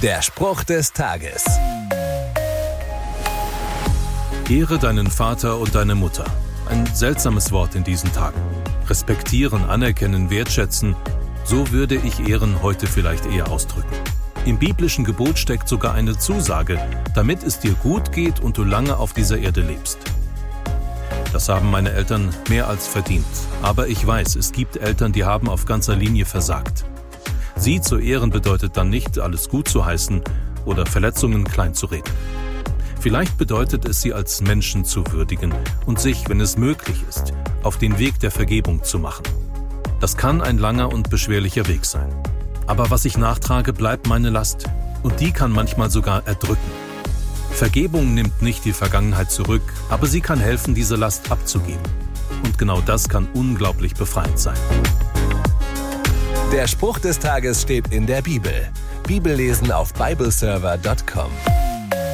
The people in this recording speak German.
Der Spruch des Tages. Ehre deinen Vater und deine Mutter. Ein seltsames Wort in diesen Tagen. Respektieren, anerkennen, wertschätzen. So würde ich Ehren heute vielleicht eher ausdrücken. Im biblischen Gebot steckt sogar eine Zusage, damit es dir gut geht und du lange auf dieser Erde lebst. Das haben meine Eltern mehr als verdient. Aber ich weiß, es gibt Eltern, die haben auf ganzer Linie versagt. Sie zu ehren bedeutet dann nicht, alles gut zu heißen oder Verletzungen klein zu reden. Vielleicht bedeutet es, sie als Menschen zu würdigen und sich, wenn es möglich ist, auf den Weg der Vergebung zu machen. Das kann ein langer und beschwerlicher Weg sein. Aber was ich nachtrage, bleibt meine Last. Und die kann manchmal sogar erdrücken. Vergebung nimmt nicht die Vergangenheit zurück, aber sie kann helfen, diese Last abzugeben. Und genau das kann unglaublich befreiend sein. Der Spruch des Tages steht in der Bibel. Bibellesen auf bibleserver.com.